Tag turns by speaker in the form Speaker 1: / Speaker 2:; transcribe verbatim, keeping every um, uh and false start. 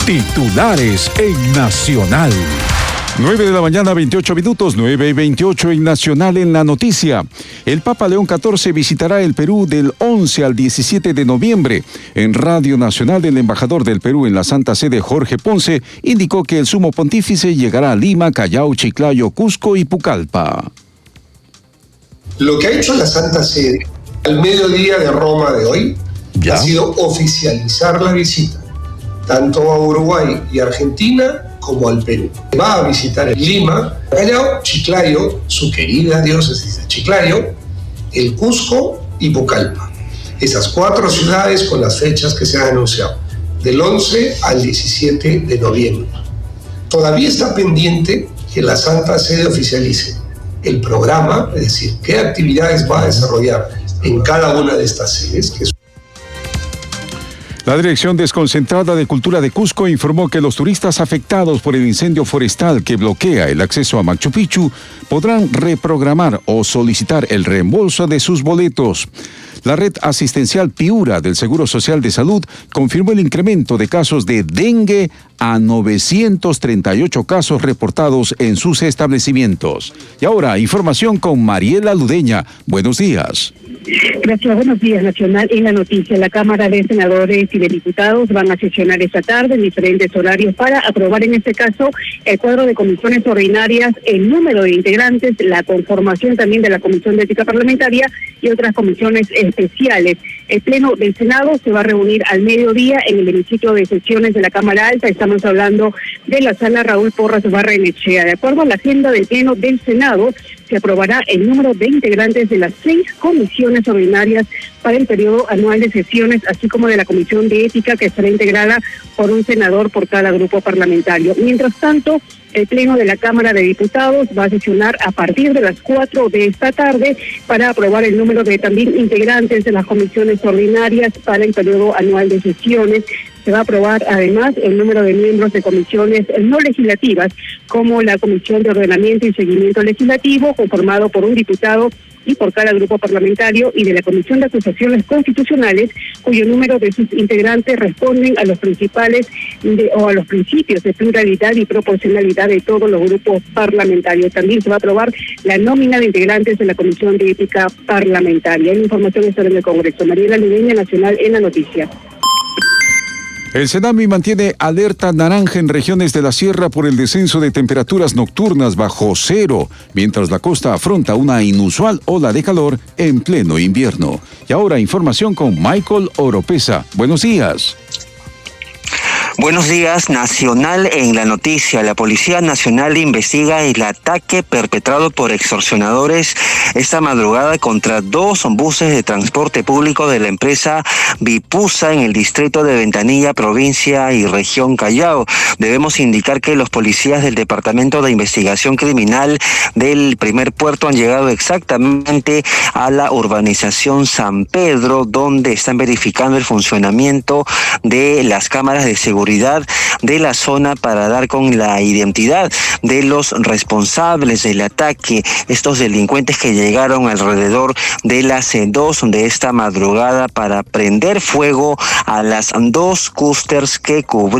Speaker 1: Titulares en Nacional. nueve de la mañana, veintiocho minutos, nueve y veintiocho en Nacional en la noticia. El Papa León catorce visitará el Perú del once al diecisiete de noviembre. En Radio Nacional, el embajador del Perú en la Santa Sede, Jorge Ponce, indicó que el sumo pontífice llegará a Lima, Callao, Chiclayo, Cusco y Pucallpa.
Speaker 2: Lo que ha hecho la Santa Sede al mediodía de Roma de hoy ¿Ya? ha sido oficializar la visita, tanto a Uruguay y Argentina como al Perú. Va a visitar el Lima, Callao, Chiclayo, su querida diócesis de Chiclayo, el Cusco y Pucallpa. Esas cuatro ciudades con las fechas que se han anunciado, del once al diecisiete de noviembre. Todavía está pendiente que la Santa Sede oficialice el programa, es decir, qué actividades va a desarrollar en cada una de estas sedes, que es
Speaker 1: La Dirección Desconcentrada de Cultura de Cusco informó que los turistas afectados por el incendio forestal que bloquea el acceso a Machu Picchu podrán reprogramar o solicitar el reembolso de sus boletos. La red asistencial Piura del Seguro Social de Salud confirmó el incremento de casos de dengue a novecientos treinta y ocho casos reportados en sus establecimientos. Y ahora, información con Mariela Ludeña. Buenos días.
Speaker 3: Gracias, buenos días. Nacional en la noticia. La Cámara de Senadores y de Diputados van a sesionar esta tarde en diferentes horarios para aprobar en este caso el cuadro de comisiones ordinarias, el número de integrantes, la conformación también de la Comisión de Ética Parlamentaria y otras comisiones especiales. El Pleno del Senado se va a reunir al mediodía en el hemiciclo de sesiones de la Cámara Alta. Estamos hablando de la sala Raúl Porras Barrenechea. De acuerdo a la agenda del Pleno del Senado, se aprobará el número de integrantes de las seis comisiones ordinarias para el periodo anual de sesiones, así como de la Comisión de Ética, que estará integrada por un senador por cada grupo parlamentario. Mientras tanto, el Pleno de la Cámara de Diputados va a sesionar a partir de las cuatro de esta tarde para aprobar el número de también integrantes de las comisiones ordinarias para el periodo anual de sesiones. Se va a aprobar además el número de miembros de comisiones no legislativas, como la Comisión de Ordenamiento y Seguimiento Legislativo, conformado por un diputado y por cada grupo parlamentario, y de la Comisión de Acusaciones Constitucionales, cuyo número de sus integrantes responden a los principales de, o a los principios de pluralidad y proporcionalidad de todos los grupos parlamentarios. También se va a aprobar la nómina de integrantes de la Comisión de Ética Parlamentaria. La información está en el Congreso. Mariela Ludeña, Nacional en la noticia.
Speaker 1: El SENAMI mantiene alerta naranja en regiones de la sierra por el descenso de temperaturas nocturnas bajo cero, mientras la costa afronta una inusual ola de calor en pleno invierno. Y ahora información con Michael Oropesa. Buenos días.
Speaker 4: Buenos días, Nacional en la noticia. La Policía Nacional investiga el ataque perpetrado por extorsionadores esta madrugada contra dos buses de transporte público de la empresa Vipusa en el distrito de Ventanilla, provincia y región Callao. Debemos indicar que los policías del Departamento de Investigación Criminal del primer puerto han llegado exactamente a la urbanización San Pedro, donde están verificando el funcionamiento de las cámaras de seguridad de la zona para dar con la identidad de los responsables del ataque, estos delincuentes que llegaron alrededor de las dos de esta madrugada para prender fuego a las dos cústers que cubrían